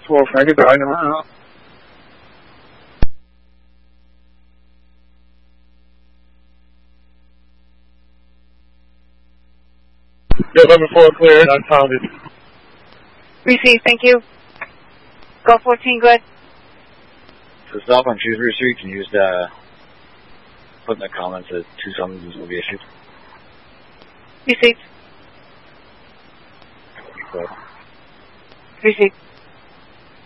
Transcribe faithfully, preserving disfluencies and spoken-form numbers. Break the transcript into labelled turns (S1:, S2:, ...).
S1: four, Frankie, driving around. eleven four clear, not founded.
S2: Received, thank you. Go fourteen, good.
S3: So stop on Shrewsbury Street, can you just uh, put in the comments that two summonses will be issued?
S2: Received.
S3: So.
S2: Received.